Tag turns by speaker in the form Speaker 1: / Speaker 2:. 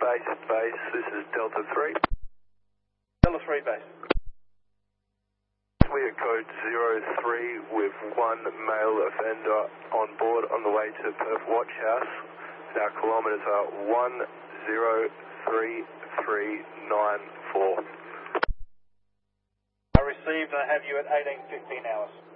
Speaker 1: base, this is Delta 3.
Speaker 2: Delta 3 base.
Speaker 1: We are code 03 with one male offender on board on the way to Perth Watch House. Our kilometres are 103394.
Speaker 2: I received and I have you at 18:15 hours.